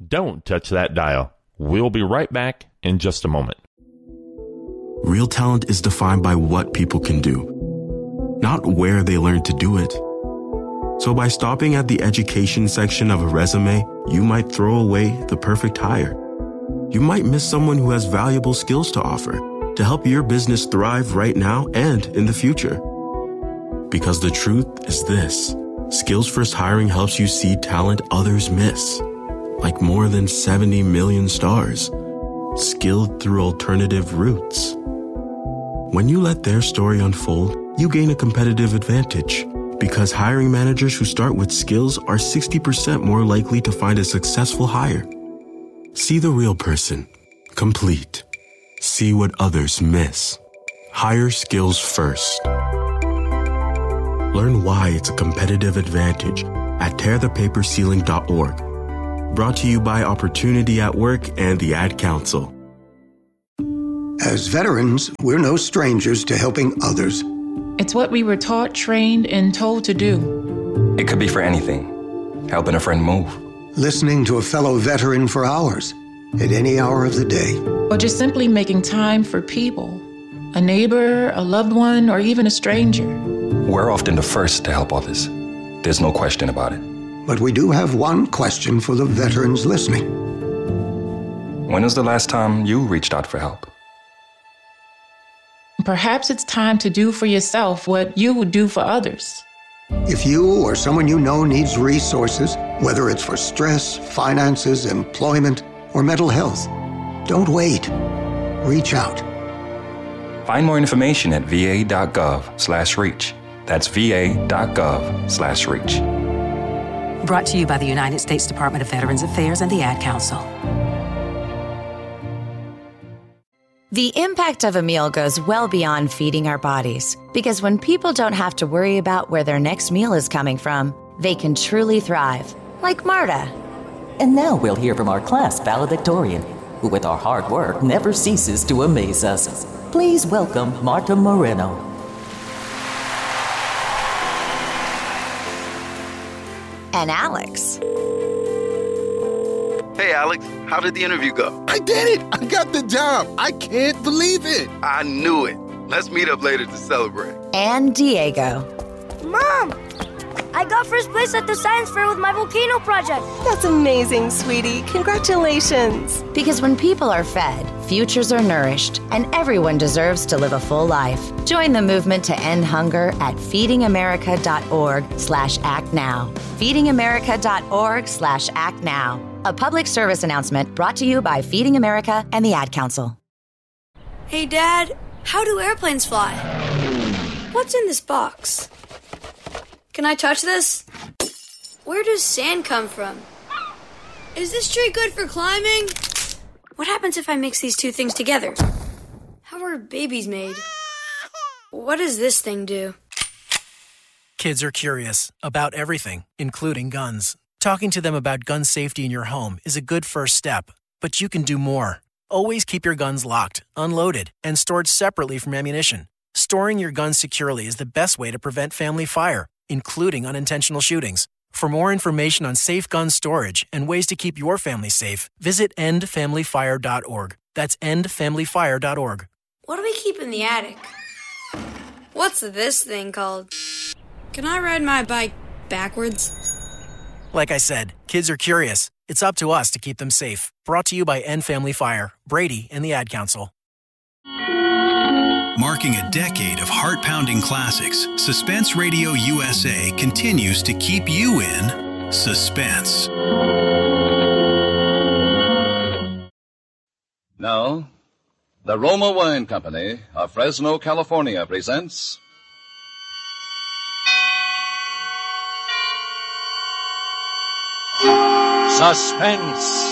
Don't touch that dial. We'll be right back in just a moment. Real talent is defined by what people can do, not where they learn to do it. So by stopping at the education section of a resume, you might throw away the perfect hire. You might miss someone who has valuable skills to offer to help your business thrive right now and in the future. Because the truth is this: Skills First Hiring helps you see talent others miss, like more than 70 million stars, skilled through alternative routes. When you let their story unfold, you gain a competitive advantage, because hiring managers who start with skills are 60% more likely to find a successful hire. See the real person, complete. See what others miss. Hire skills first. Learn why it's a competitive advantage at tearthepaperceiling.org. Brought to you by Opportunity at Work and the Ad Council. As veterans, we're no strangers to helping others. It's what we were taught, trained, and told to do. It could be for anything. Helping a friend move. Listening to a fellow veteran for hours, at any hour of the day. Or just simply making time for people. A neighbor, a loved one, or even a stranger. We're often the first to help others. There's no question about it. But we do have one question for the veterans listening. When was the last time you reached out for help? Perhaps it's time to do for yourself what you would do for others. If you or someone you know needs resources, whether it's for stress, finances, employment, or mental health, don't wait. Reach out. Find more information at va.gov/reach. That's va.gov/reach. Brought to you by the United States Department of Veterans Affairs and the Ad Council. The impact of a meal goes well beyond feeding our bodies, because when people don't have to worry about where their next meal is coming from, they can truly thrive, like Marta. And now we'll hear from our class valedictorian, who with our hard work never ceases to amaze us. Please welcome Marta Moreno. And Alex. Hey, Alex, how did the interview go? I did it! I got the job! I can't believe it! I knew it. Let's meet up later to celebrate. And Diego. Mom! I got first place at the science fair with my volcano project. That's amazing, sweetie. Congratulations. Because when people are fed, futures are nourished, and everyone deserves to live a full life. Join the movement to end hunger at feedingamerica.org/actnow. feedingamerica.org/actnow. A public service announcement brought to you by Feeding America and the Ad Council. Hey, Dad, how do airplanes fly? What's in this box? Can I touch this? Where does sand come from? Is this tree good for climbing? What happens if I mix these two things together? How are babies made? What does this thing do? Kids are curious about everything, including guns. Talking to them about gun safety in your home is a good first step, but you can do more. Always keep your guns locked, unloaded, and stored separately from ammunition. Storing your guns securely is the best way to prevent family fire, including unintentional shootings. For more information on safe gun storage and ways to keep your family safe, visit endfamilyfire.org. That's endfamilyfire.org. What do we keep in the attic? What's this thing called? Can I ride my bike backwards? Like I said, kids are curious. It's up to us to keep them safe. Brought to you by End Family Fire, Brady, and the Ad Council. Marking a decade of heart-pounding classics, Suspense Radio USA continues to keep you in suspense. Now, the Roma Wine Company of Fresno, California presents Suspense.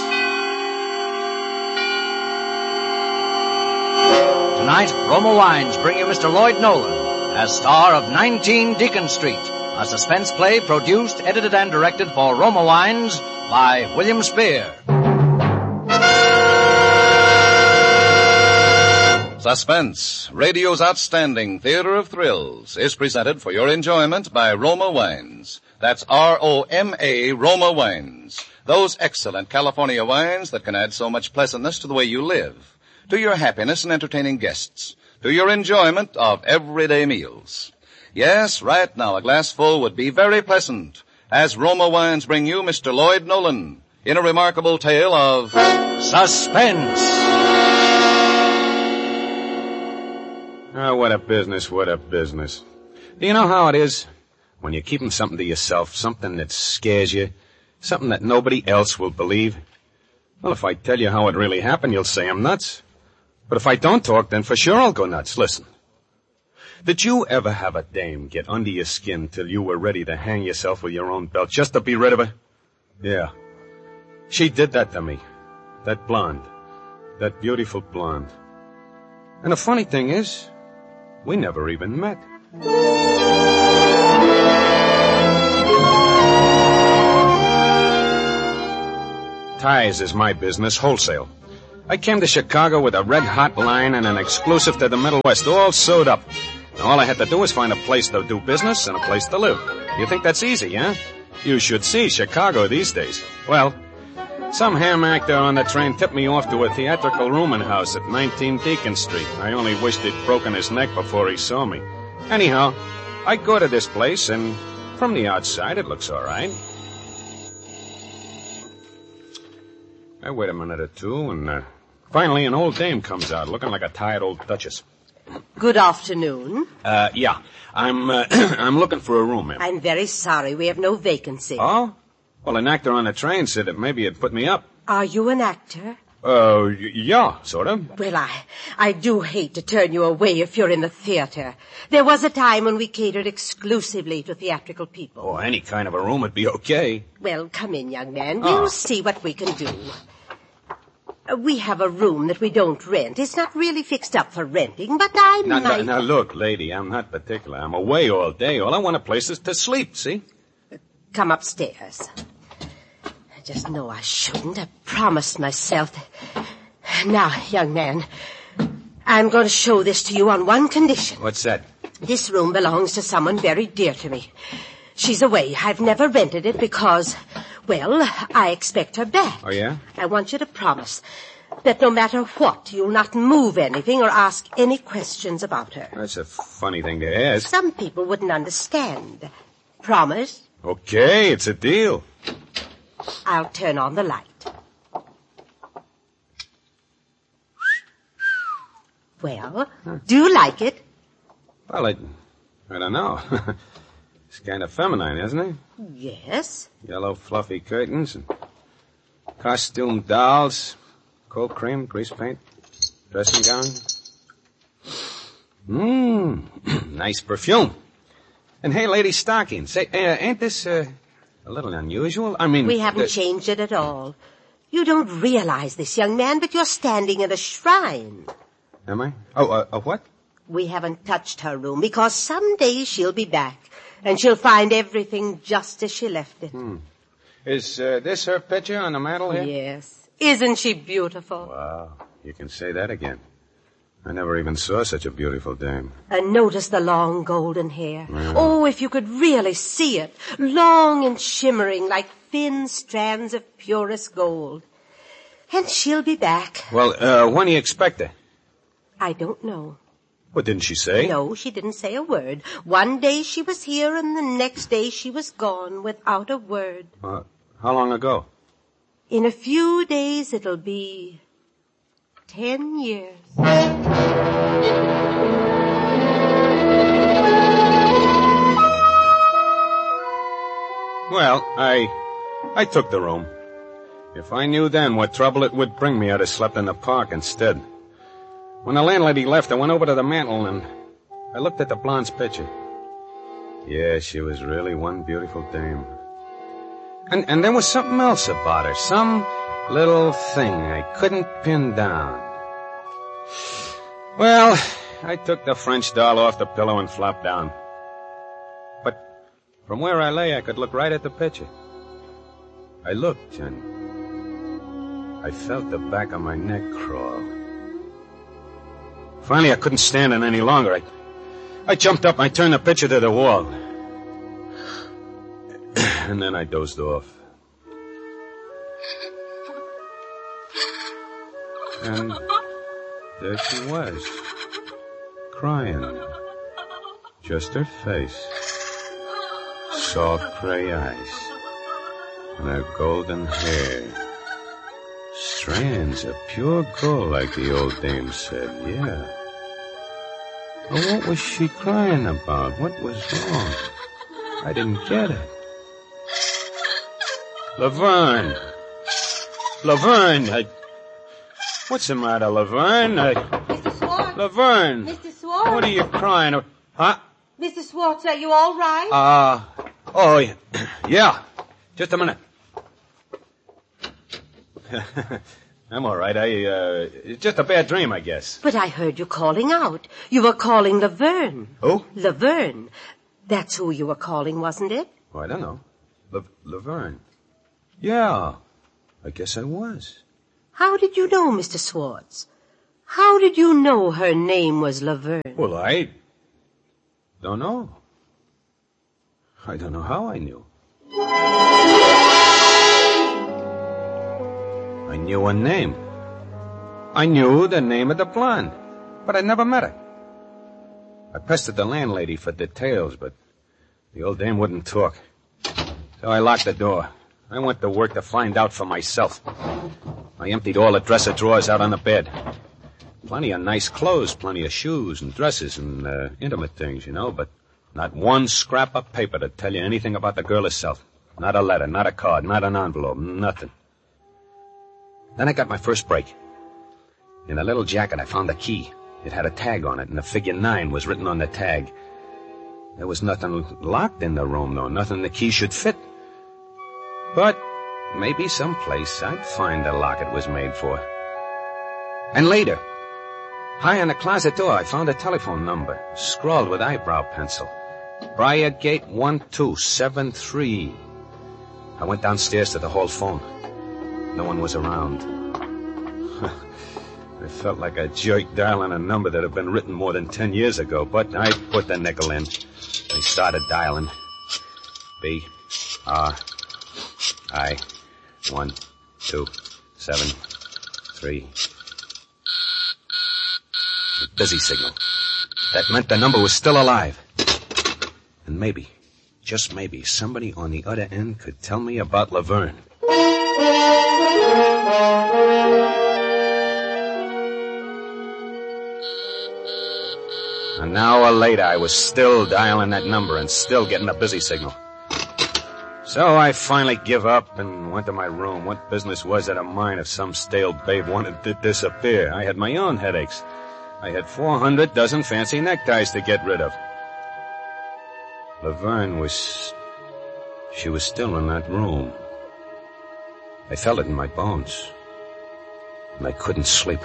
Tonight, Roma Wines bring you Mr. Lloyd Nolan as star of 19 Deacon Street, a suspense play produced, edited, and directed for Roma Wines by William Spear. Suspense, radio's outstanding theater of thrills, is presented for your enjoyment by Roma Wines. That's R-O-M-A, Roma Wines, Those excellent California wines that can add so much pleasantness to the way you live, to your happiness in entertaining guests, to your enjoyment of everyday meals. Yes, right now a glass full would be very pleasant, as Roma Wines bring you Mr. Lloyd Nolan in a remarkable tale of suspense. Oh, what a business, what a business. Do you know how it is? When you're keeping something to yourself, something that scares you, something that nobody else will believe. Well, if I tell you how it really happened, you'll say I'm nuts. But if I don't talk, then for sure I'll go nuts. Listen. Did you ever have a dame get under your skin till you were ready to hang yourself with your own belt just to be rid of her? Yeah. She did that to me. That blonde. That beautiful blonde. And the funny thing is, we never even met. Ties is my business, wholesale. I came to Chicago with a red-hot line and an exclusive to the Middle West, all sewed up. And all I had to do was find a place to do business and a place to live. You think that's easy, huh? You should see Chicago these days. Well, some ham actor on the train tipped me off to a theatrical rooming house at 19 Deacon Street. I only wished he'd broken his neck before he saw me. Anyhow, I go to this place, and from the outside, it looks all right. I wait a minute or two, and finally an old dame comes out, looking like a tired old duchess. Good afternoon. Yeah. I'm looking for a room, ma'am. I'm very sorry. We have no vacancy. Oh? Well, an actor on the train said that maybe it'd put me up. Are you an actor? Yeah, sort of. Well, I do hate to turn you away if you're in the theater. There was a time when we catered exclusively to theatrical people. Oh, any kind of a room would be okay. Well, come in, young man. We'll see what we can do. We have a room that we don't rent. It's not really fixed up for renting, but I might... Now, look, lady, I'm not particular. I'm away all day. All I want a place is to sleep, see? Come upstairs. I just know I shouldn't. I promised myself that... Now, young man, I'm going to show this to you on one condition. What's that? This room belongs to someone very dear to me. She's away. I've never rented it because... Well, I expect her back. Oh, yeah? I want you to promise that no matter what, you'll not move anything or ask any questions about her. That's a funny thing to ask. Some people wouldn't understand. Promise? Okay, it's a deal. I'll turn on the light. Well, do you like it? Well, I don't know. It's kind of feminine, isn't it? Yes. Yellow fluffy curtains and costume dolls, cold cream, grease paint, dressing gown. Nice perfume. And hey, lady stocking, say, ain't this a little unusual? I mean... We haven't changed it at all. You don't realize this, young man, but you're standing in a shrine. Am I? Oh, a what? We haven't touched her room because someday she'll be back. And she'll find everything just as she left it. Is this her picture on the mantel here? Yes. Isn't she beautiful? Wow. You can say that again. I never even saw such a beautiful dame. And notice the long golden hair. Yeah. Oh, if you could really see it. Long and shimmering like thin strands of purest gold. And she'll be back. Well, when do you expect her? I don't know. What, didn't she say? No, she didn't say a word. One day she was here, and the next day she was gone without a word. How long ago? In a few days it'll be 10 years. Well, I took the room. If I knew then what trouble it would bring me, I'd have slept in the park instead. When the landlady left, I went over to the mantel and I looked at the blonde's picture. Yeah, she was really one beautiful dame. And there was something else about her, some little thing I couldn't pin down. Well, I took the French doll off the pillow and flopped down. But from where I lay, I could look right at the picture. I looked and I felt the back of my neck crawl. Finally, I couldn't stand it any longer. I jumped up and I turned the picture to the wall. And then I dozed off. And there she was, crying. Just her face, soft gray eyes, and her golden hair. Strands of pure gold, like the old dame said, yeah. But what was she crying about? What was wrong? I didn't get it. Laverne! Laverne! What's the matter, Laverne? Mr. Swartz? Laverne! Mr. Swartz? What are you crying about? Huh? Mr. Swartz, are you all right? Yeah. Just a minute. I'm all right. It's just a bad dream, I guess. But I heard you calling out. You were calling Laverne. Who? Laverne. That's who you were calling, wasn't it? Oh, I don't know. Laverne. Yeah. I guess I was. How did you know, Mr. Swartz? How did you know her name was Laverne? Well, I don't know. I don't know how I knew. I knew her name. I knew the name of the blonde, but I never met her. I pestered the landlady for details, but the old dame wouldn't talk. So I locked the door. I went to work to find out for myself. I emptied all the dresser drawers out on the bed. Plenty of nice clothes, plenty of shoes and dresses and intimate things, you know, but not one scrap of paper to tell you anything about the girl herself. Not a letter, not a card, not an envelope, nothing. Then I got my first break. In a little jacket, I found a key. It had a tag on it, and the figure 9 was written on the tag. There was nothing locked in the room, though, nothing the key should fit. But maybe someplace I'd find the lock it was made for. And later, high on the closet door, I found a telephone number, scrawled with eyebrow pencil. Briargate 1273. I went downstairs to the hall phone. No one was around. I felt like a jerk dialing a number that had been written more than 10 years ago, but I put the nickel in. I started dialing. B, R, I, 1, 2, 7, 3. The busy signal. That meant the number was still alive. And maybe, just maybe, somebody on the other end could tell me about Laverne. An hour later, I was still dialing that number and still getting a busy signal. So I finally give up and went to my room. What business was it of mine if some stale babe wanted to disappear? I had my own headaches. I had 400 dozen fancy neckties to get rid of. Laverne she was still in that room. I felt it in my bones. And I couldn't sleep.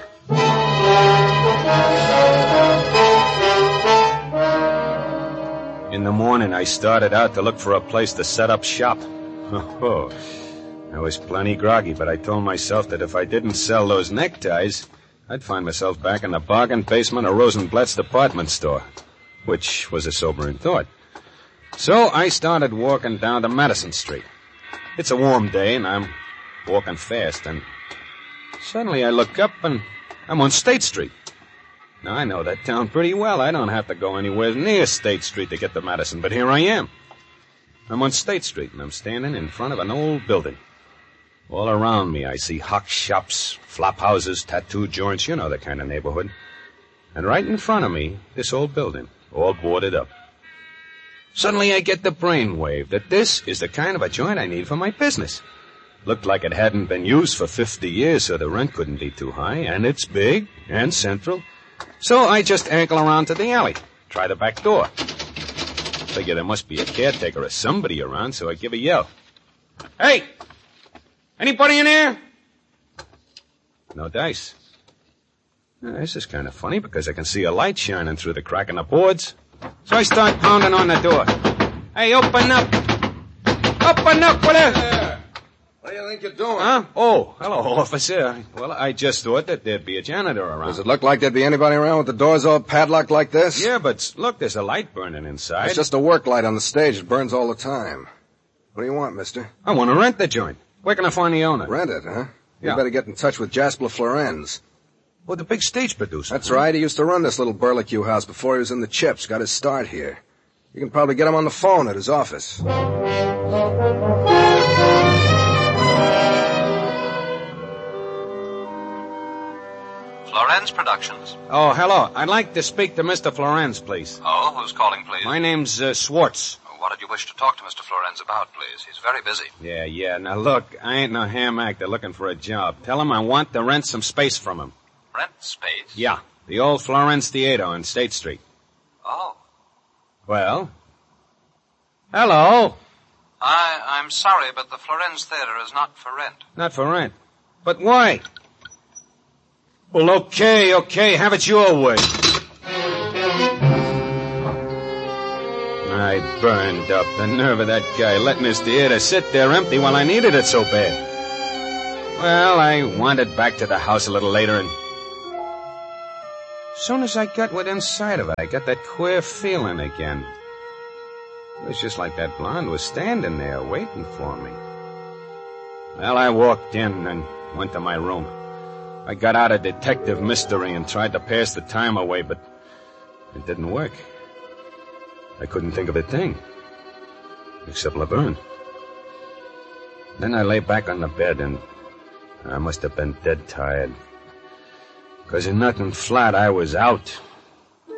In the morning, I started out to look for a place to set up shop. Oh, I was plenty groggy, but I told myself that if I didn't sell those neckties, I'd find myself back in the bargain basement of Rosenblatt's department store, which was a sobering thought. So I started walking down to Madison Street. It's a warm day, and I'm walking fast, and suddenly I look up, and I'm on State Street. Now, I know that town pretty well. I don't have to go anywhere near State Street to get to Madison, but here I am. I'm on State Street, and I'm standing in front of an old building. All around me, I see hock shops, flop houses, tattoo joints, you know the kind of neighborhood. And right in front of me, this old building, all boarded up. Suddenly, I get the brainwave that this is the kind of a joint I need for my business. Looked like it hadn't been used for 50 years, so the rent couldn't be too high, and it's big and central. So I just ankle around to the alley, try the back door. Figure there must be a caretaker or somebody around, so I give a yell. Hey! Anybody in there? No dice. This is kind of funny because I can see a light shining through the crack in the boards. So I start pounding on the door. Hey, open up! Open up, will you? What do you think you're doing? Huh? Oh, hello, officer. Well, I just thought that there'd be a janitor around. Does it look like there'd be anybody around with the doors all padlocked like this? Yeah, but look, there's a light burning inside. It's just a work light on the stage. It burns all the time. What do you want, mister? I want to rent the joint. Where can I find the owner? Rent it, huh? Yeah. You better get in touch with Jasper Florenz. Well, the big stage producer. That's right. He used to run this little Burlicue house before he was in the Chips. Got his start here. You can probably get him on the phone at his office. Florenz Productions. Oh, hello. I'd like to speak to Mr. Florenz, please. Oh, who's calling, please? My name's Swartz. What did you wish to talk to Mr. Florenz about, please? He's very busy. Yeah. Now, look, I ain't no ham actor looking for a job. Tell him I want to rent some space from him. Rent space? Yeah, the old Florenz Theater on State Street. Oh. Well? Hello? I'm sorry, but the Florenz Theater is not for rent. Not for rent. But why? Well, okay, have it your way. I burned up. The nerve of that guy letting his theater sit there empty while I needed it so bad. Well, I wandered back to the house a little later, and as soon as I got within sight of it, I got that queer feeling again. It was just like that blonde was standing there waiting for me. Well, I walked in and went to my room. I got out a detective mystery and tried to pass the time away, but it didn't work. I couldn't think of a thing, except Laverne. Then I lay back on the bed, and I must have been dead tired. 'Cause in nothing flat, I was out.